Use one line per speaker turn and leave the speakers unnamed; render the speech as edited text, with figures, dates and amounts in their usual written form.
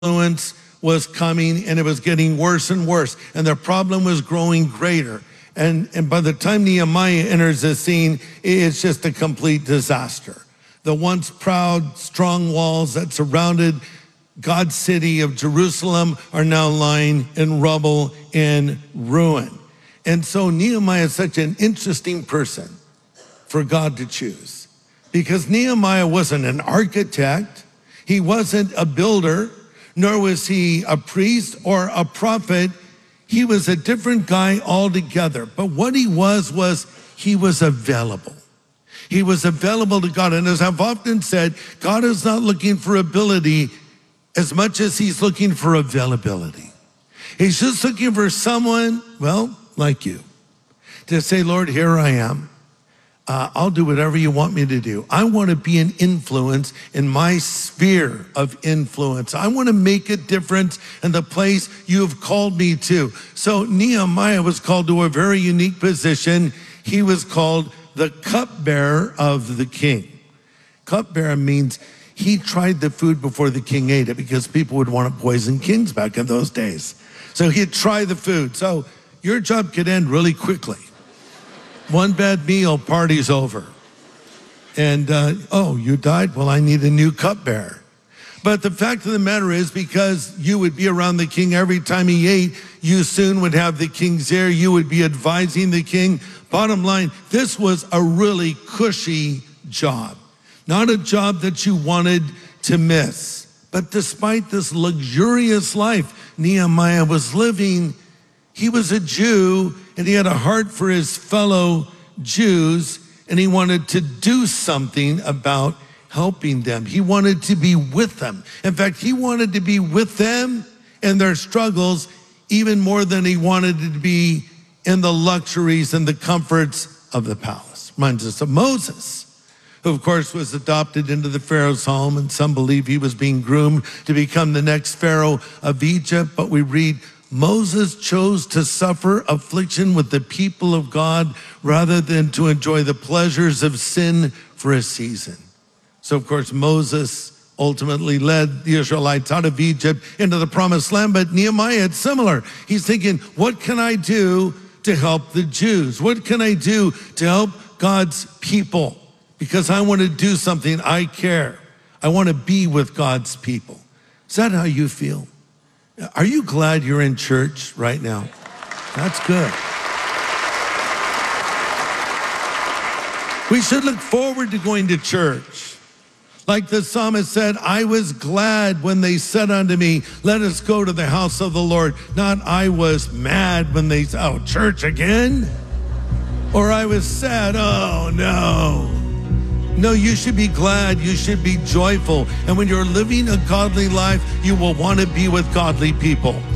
influence was coming, and it was getting worse and worse, and their problem was growing greater. And by the time Nehemiah enters the scene, it's just a complete disaster. The once proud, strong walls that surrounded God's city of Jerusalem are now lying in rubble and ruin. And so Nehemiah is such an interesting person for God to choose, because Nehemiah wasn't an architect, he wasn't a builder, nor was he a priest or a prophet. He was a different guy altogether. But what he was he was available. He was available to God. And as I've often said, God is not looking for ability as much as he's looking for availability. He's just looking for someone, well, like you, to say, Lord, here I am. I'll do whatever you want me to do. I want to be an influence in my sphere of influence. I want to make a difference in the place you have called me to. So Nehemiah was called to a very unique position. He was called the cupbearer of the king. Cupbearer means he tried the food before the king ate it, because people would want to poison kings back in those days. So he'd try the food. So your job could end really quickly. One bad meal, party's over. And, oh, you died? Well, I need a new cupbearer. But the fact of the matter is, because you would be around the king every time he ate, you soon would have the king's ear. You would be advising the king. Bottom line, this was a really cushy job. Not a job that you wanted to miss. But despite this luxurious life Nehemiah was living, he was a Jew, and he had a heart for his fellow Jews, and he wanted to do something about helping them. He wanted to be with them. In fact, he wanted to be with them in their struggles even more than he wanted to be in the luxuries and the comforts of the palace. Reminds us of Moses, who of course was adopted into the Pharaoh's home, and some believe he was being groomed to become the next Pharaoh of Egypt. But we read, Moses chose to suffer affliction with the people of God rather than to enjoy the pleasures of sin for a season. So, of course, Moses ultimately led the Israelites out of Egypt into the promised land, but Nehemiah, it's similar. He's thinking, what can I do to help the Jews? What can I do to help God's people? Because I want to do something. I care. I want to be with God's people. Is that how you feel? Are you glad you're in church right now? That's good. We should look forward to going to church. Like the psalmist said, I was glad when they said unto me, let us go to the house of the Lord. Not I was mad when they said, oh, church again? Or I was sad, oh no. No, you should be glad, you should be joyful. And when you're living a godly life, you will want to be with godly people.